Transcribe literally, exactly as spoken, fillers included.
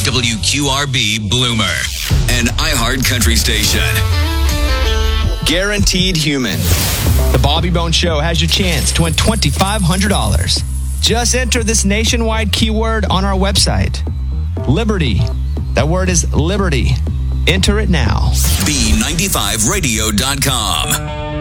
W Q R B Bloomer, an iHeart Country station. Guaranteed Human. The Bobby Bones Show has your chance to win twenty-five hundred dollars. Just enter this nationwide keyword on our website. Liberty. That word is liberty. Enter it now. B ninety-five radio dot com.